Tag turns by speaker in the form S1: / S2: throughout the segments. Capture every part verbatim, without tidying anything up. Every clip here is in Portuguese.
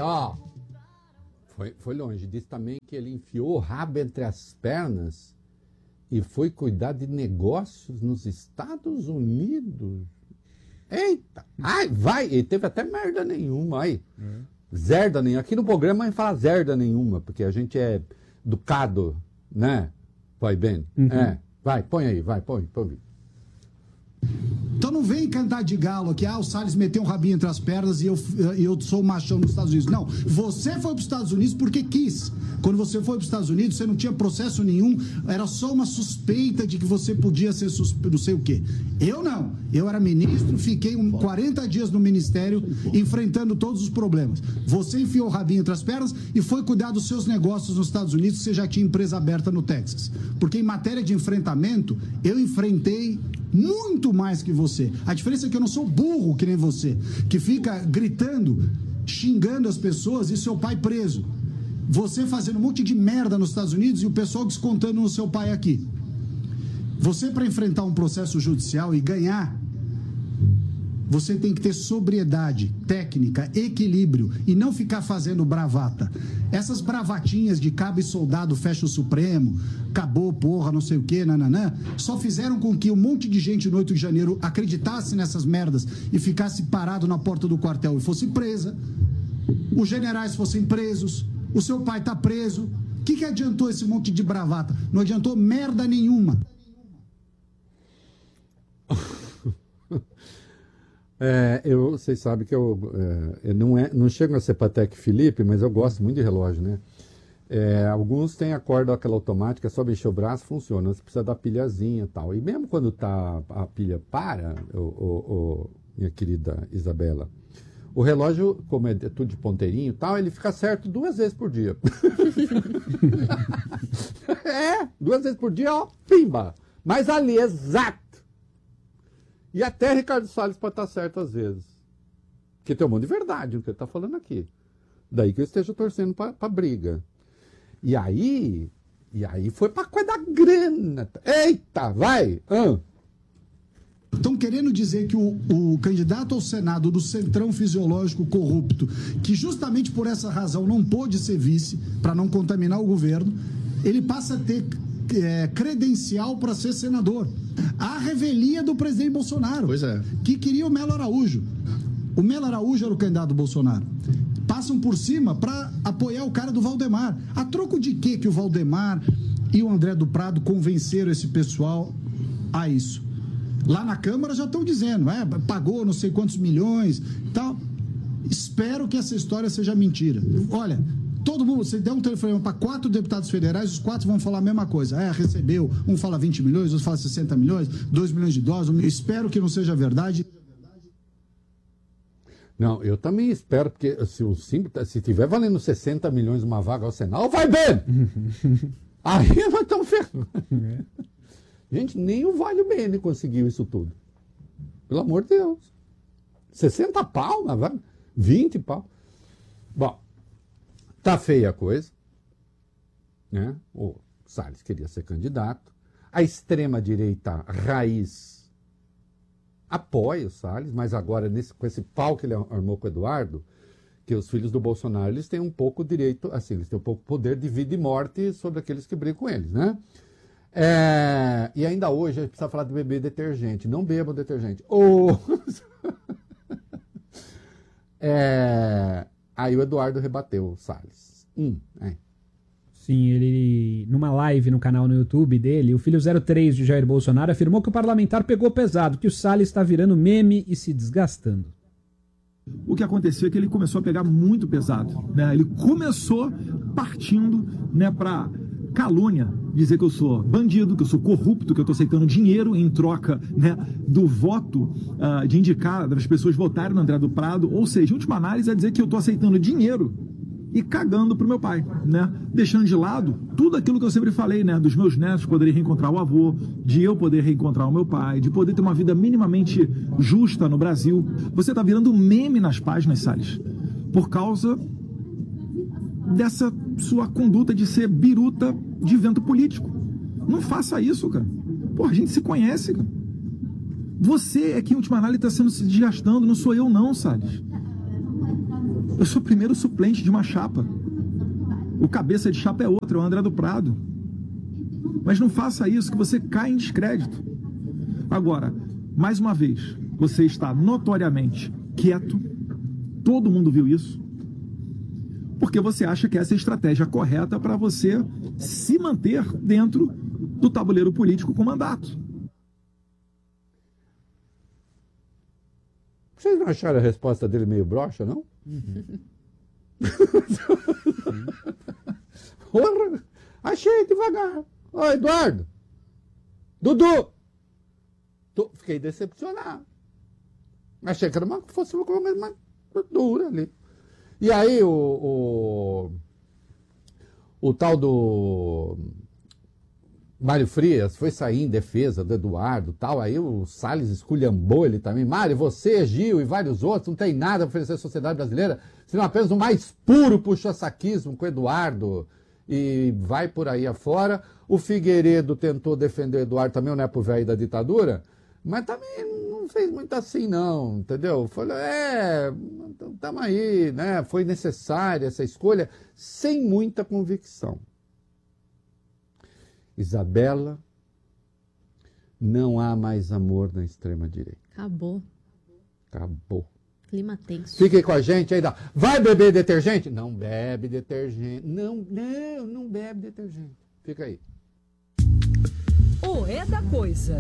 S1: ó, foi, foi longe. Diz também que ele enfiou o rabo entre as pernas e foi cuidar de negócios nos Estados Unidos. Eita! Ai, vai! E teve até merda nenhuma, aí. Uhum. Zerda nenhuma. Aqui no programa a gente fala zerda nenhuma, porque a gente é educado, né? Vai bem? Uhum. É. Vai, põe aí, vai, põe, põe.
S2: Então não vem cantar de galo que ah, o Salles meteu um rabinho entre as pernas e eu, eu sou o machão nos Estados Unidos. Não, você foi para os Estados Unidos porque quis. Quando você foi para os Estados Unidos, você não tinha processo nenhum, era só uma suspeita de que você podia ser suspeito, não sei o quê. Eu não. Eu era ministro, fiquei um, quarenta dias no ministério enfrentando todos os problemas. Você enfiou o rabinho entre as pernas e foi cuidar dos seus negócios nos Estados Unidos, você já tinha empresa aberta no Texas. Porque em matéria de enfrentamento, eu enfrentei muito mais que você. A diferença é que eu não sou burro que nem você, que fica gritando, xingando as pessoas e seu pai preso. Você fazendo um monte de merda nos Estados Unidos e o pessoal descontando no seu pai aqui. Você, para enfrentar um processo judicial e ganhar, você tem que ter sobriedade, técnica, equilíbrio e não ficar fazendo bravata. Essas bravatinhas de cabo e soldado fecha o Supremo, acabou, porra, não sei o quê, nananã, só fizeram com que um monte de gente no oito de janeiro acreditasse nessas merdas e ficasse parado na porta do quartel e fosse presa, os generais fossem presos, o seu pai tá preso. O que, que adiantou esse monte de bravata? Não adiantou merda nenhuma.
S1: É, eu, vocês sabem que eu, é, eu não, é, não chego a ser Patek Philippe, mas eu gosto muito de relógio, né? É, alguns têm a corda aquela automática, só mexer o braço, funciona. Você precisa da pilhazinha e tal. E mesmo quando tá, a pilha para, o, o, o, minha querida Isabela, o relógio, como é tudo de ponteirinho e tal, ele fica certo duas vezes por dia. É, duas vezes por dia, ó, pimba. Mas ali, exato. E até Ricardo Salles pode estar certo às vezes. Porque tem um monte de verdade no que ele está falando aqui. Daí que eu esteja torcendo para a briga. E aí, e aí foi para coisa da grana. Eita, vai! Ah.
S2: Estão querendo dizer que o, o candidato ao Senado do Centrão Fisiológico corrupto, que justamente por essa razão não pôde ser vice, para não contaminar o governo, ele passa a ter é, credencial para ser senador. A revelia do presidente Bolsonaro,
S3: pois é.
S2: Que queria o Melo Araújo. O Melo Araújo era o candidato do Bolsonaro. Passam por cima para apoiar o cara do Valdemar. A troco de quê que o Valdemar e o André do Prado convenceram esse pessoal a isso? Lá na Câmara já estão dizendo, é, pagou não sei quantos milhões e tal. Espero que essa história seja mentira. Olha, todo mundo, você der um telefonema para quatro deputados federais, os quatro vão falar a mesma coisa. É, recebeu, um fala vinte milhões, outro fala sessenta milhões, dois milhões de dólares. Um... Espero que não seja verdade.
S1: Não, eu também espero, porque se o simples, se tiver valendo sessenta milhões uma vaga ao Senado, vai bem! Aí vai tão ferrando. Gente, nem o Vale Bene conseguiu isso tudo. Pelo amor de Deus. sessenta pau, na vaga? vinte pau. Bom, tá feia a coisa. Né? O Salles queria ser candidato. A extrema-direita raiz apoia o Salles, mas agora nesse, com esse pau que ele armou com o Eduardo, que os filhos do Bolsonaro eles têm um pouco direito, assim, eles têm um pouco poder de vida e morte sobre aqueles que brigam com eles, né? É, e ainda hoje a gente precisa falar de beber detergente. Não bebam detergente. Oh. é, aí o Eduardo rebateu o Salles. Hum, é.
S4: Sim, ele, numa live no canal no YouTube dele, o filho zero três de Jair Bolsonaro afirmou que o parlamentar pegou pesado, que o Salles está virando meme e se desgastando.
S5: O que aconteceu é que ele começou a pegar muito pesado, né? Ele começou partindo, né, para calúnia, dizer que eu sou bandido, que eu sou corrupto, que eu estou aceitando dinheiro em troca, né, do voto, uh, de indicar das pessoas votarem no André do Prado, ou seja, em última análise é dizer que eu estou aceitando dinheiro e cagando pro meu pai, né, deixando de lado tudo aquilo que eu sempre falei, né, dos meus netos poderem reencontrar o avô, de eu poder reencontrar o meu pai, de poder ter uma vida minimamente justa no Brasil. Você está virando meme nas páginas, Salles, por causa dessa sua conduta de ser biruta de vento político. Não faça isso, cara. Pô, a gente se conhece, cara. Você é quem, em última análise, está sendo se desgastando, não sou eu não, Salles. Eu sou o primeiro suplente de uma chapa. O cabeça de chapa é outro, é o André do Prado. Mas não faça isso, que você cai em descrédito. Agora, mais uma vez, você está notoriamente quieto, todo mundo viu isso, porque você acha que essa é a estratégia correta para você se manter dentro do tabuleiro político com mandato.
S1: Vocês não acharam a resposta dele meio broxa, não?
S4: Uhum.
S1: Porra, achei devagar. Ô, Eduardo, Dudu, Tô, fiquei decepcionado. Achei que era uma, fosse uma coisa mais dura ali. E aí o, o, o tal do Mário Frias foi sair em defesa do Eduardo e tal, aí o Salles esculhambou ele também. Mário, você, Gil e vários outros, não tem nada a oferecer à sociedade brasileira, senão apenas o mais puro puxa-saquismo com o Eduardo, e vai por aí afora. O Figueiredo tentou defender o Eduardo também, o nepo velho da ditadura, mas também não fez muito assim não, entendeu? Falou, é, estamos aí, né? Foi necessária essa escolha, sem muita convicção. Isabela, não há mais amor na extrema-direita.
S3: Acabou.
S1: Acabou.
S3: Clima tenso.
S1: Fiquem com a gente aí. Dá. Vai beber detergente? Não bebe detergente. Não, não, não bebe detergente. Fica aí.
S6: O É da Coisa.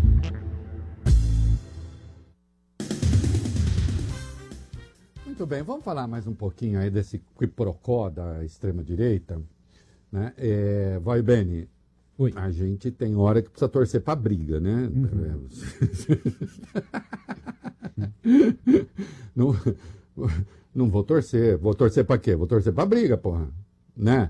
S1: Muito bem, vamos falar mais um pouquinho aí desse quiprocó da extrema-direita. Né? É, vai, Beni.
S4: Oi.
S1: A gente tem hora que precisa torcer para briga, né? Uhum. não, não vou torcer. Vou torcer para quê? Vou torcer para briga, porra. Né?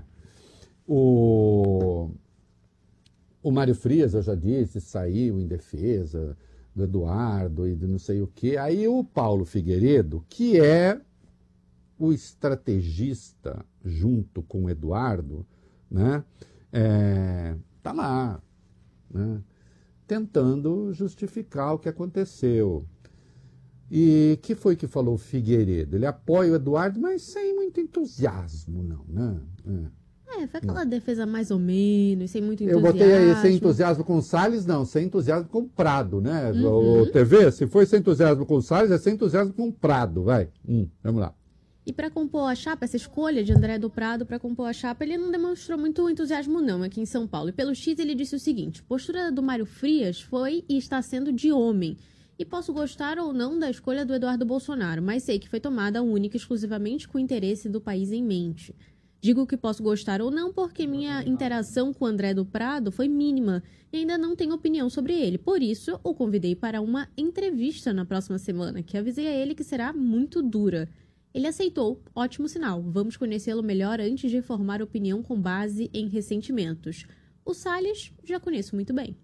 S1: O, o Mário Frias, eu já disse, saiu em defesa do Eduardo e de não sei o quê. Aí o Paulo Figueiredo, que é o estrategista junto com o Eduardo, né? É, tá lá, né? Tentando justificar o que aconteceu. E que foi que falou o Figueiredo? Ele apoia o Eduardo, mas sem muito entusiasmo, não, né? É.
S3: É, foi aquela defesa mais ou menos, sem muito
S1: Eu
S3: entusiasmo.
S1: botei aí sem entusiasmo com o Salles, não, sem entusiasmo com o Prado, né?
S3: Uhum.
S1: O T V, se foi sem entusiasmo com o Salles, é sem entusiasmo com o Prado, vai. Hum, vamos lá.
S3: E para compor a chapa, essa escolha de André do Prado para compor a chapa, ele não demonstrou muito entusiasmo não aqui em São Paulo. E pelo X ele disse o seguinte: postura do Mário Frias foi e está sendo de homem. E posso gostar ou não da escolha do Eduardo Bolsonaro, mas sei que foi tomada única e exclusivamente com o interesse do país em mente. Digo que posso gostar ou não porque minha interação com o André do Prado foi mínima e ainda não tenho opinião sobre ele. Por isso, o convidei para uma entrevista na próxima semana, que avisei a ele que será muito dura. Ele aceitou, ótimo sinal. Vamos conhecê-lo melhor antes de formar opinião com base em ressentimentos. O Salles já conheço muito bem.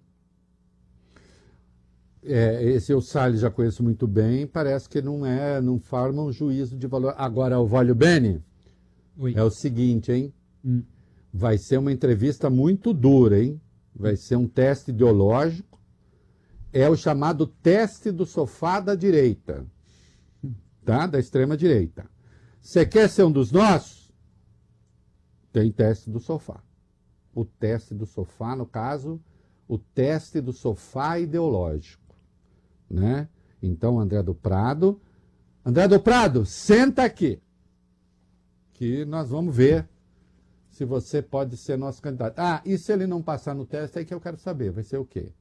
S1: É, esse o Salles já conheço muito bem, parece que não é, não forma um juízo de valor. Agora, o Valho Beni,
S4: Oi.
S1: é o seguinte, hein?
S4: Hum.
S1: Vai ser uma entrevista muito dura, hein? Vai ser um teste ideológico. É o chamado teste do sofá da direita. Tá? Da extrema-direita. Você quer ser um dos nossos? Tem teste do sofá. O teste do sofá, no caso, o teste do sofá ideológico. Né? Então, André do Prado... André do Prado, senta aqui. Que nós vamos ver se você pode ser nosso candidato. Ah, e se ele não passar no teste, é que eu quero saber. Vai ser o quê?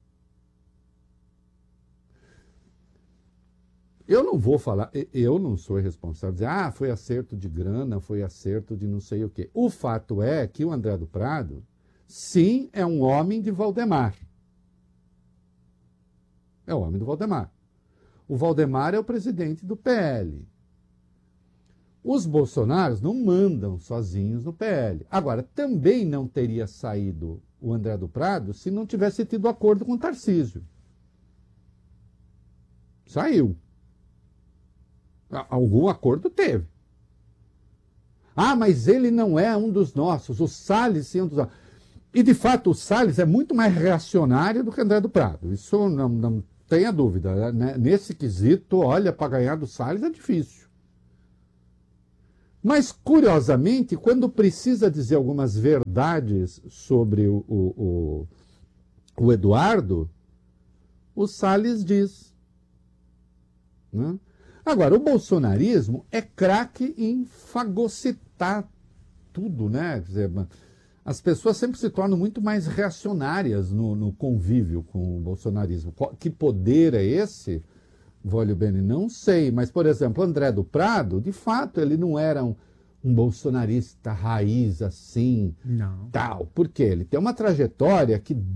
S1: Eu não vou falar, eu não sou responsável, dizer, ah, foi acerto de grana, foi acerto de não sei o quê. O fato é que o André do Prado, sim, é um homem de Valdemar. É o homem do Valdemar. O Valdemar é o presidente do P L. Os bolsonaros não mandam sozinhos no P L. Agora, também não teria saído o André do Prado se não tivesse tido acordo com o Tarcísio. Saiu. Algum acordo teve. Ah, mas ele não é um dos nossos. O Salles sim é um dos nossos. E, de fato, o Salles é muito mais reacionário do que André do Prado. Isso não, não tenha dúvida. Né? Nesse quesito, olha, para ganhar do Salles é difícil. Mas, curiosamente, quando precisa dizer algumas verdades sobre o, o, o, o Eduardo, o Salles diz. Né? Agora, o bolsonarismo é craque em fagocitar tudo, né? Quer dizer, as pessoas sempre se tornam muito mais reacionárias no, no convívio com o bolsonarismo. Que poder é esse? Voglio bene, não sei. Mas, por exemplo, André do Prado, de fato, ele não era um, um bolsonarista raiz assim,
S4: Não.
S1: tal. Por quê? Ele tem uma trajetória que